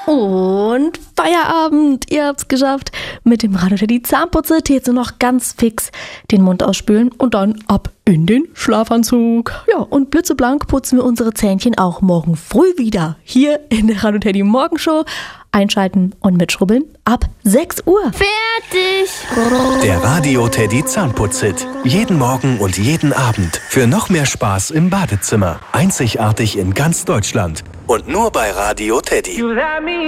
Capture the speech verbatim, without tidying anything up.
Und Feierabend, ihr habt's geschafft. Mit dem Radio Teddy Zahnputze jetzt nur noch ganz fix den Mund ausspülen und dann ab in den Schlafanzug. Ja, und blitzeblank putzen wir unsere Zähnchen auch morgen früh wieder hier in der Radio Teddy Morgenshow. Einschalten und mitschrubbeln ab sechs Uhr. Fertig! Der Radio Teddy Zahnputzhit. Jeden Morgen und jeden Abend. Für noch mehr Spaß im Badezimmer. Einzigartig in ganz Deutschland. Und nur bei Radio Teddy.